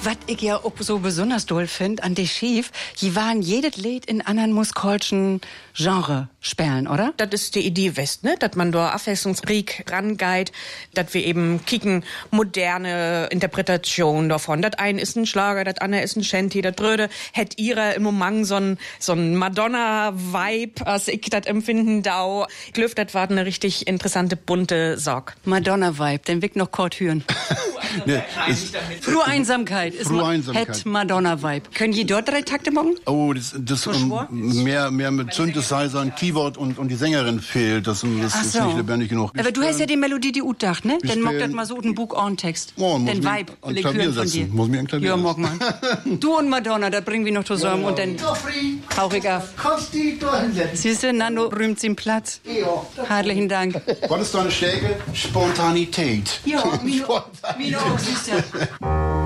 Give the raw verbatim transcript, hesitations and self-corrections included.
Was ich ja auch so besonders doll finde an die Schief, die waren jedes Lied in anderen musikalischen Genre spielen, oder? Das ist die Idee West, ne? Dass man da abwechslungsreich rangeht, dass wir eben kicken moderne Interpretation davon. Das eine ist ein Schlager, das andere ist ein Shanty, das Dröde hätt ihre im Moment so ein, so ein Madonna-Vibe, als ich das empfinden dau. Ich glaub, das war eine richtig interessante, bunte Sorg. Madonna-Vibe, den Wick noch kort hören. Ne, ist, Frühe Einsamkeit ist Frühe Einsamkeit. Het Madonna-Vibe. Können die dort drei Takte machen? oh, das, das um, mehr, mehr mit Synthesizer, ein Keyboard und, und die Sängerin fehlt. Das, das Ach ist so. nicht lebendig genug. Aber du hast ja die Melodie, die ut dacht, ne? Wir Dann mag das spielen- mal so einen Buch on Text. Oh, muss Den mich Vibe an will ich Klavier hören von setzen. dir. Muss mich an Klavier Ja, setzen. mag mal. Du und Madonna, das bringen wir noch zusammen und dann Joffrey, hauch ich auf. kannst du dich da hinsetzen? Siehst du, Nando rühmt den Platz. Ja. Herzlichen Dank. Was ist deine Stärke? Spontanität. Ja, Mino, Mino auch, siehst du.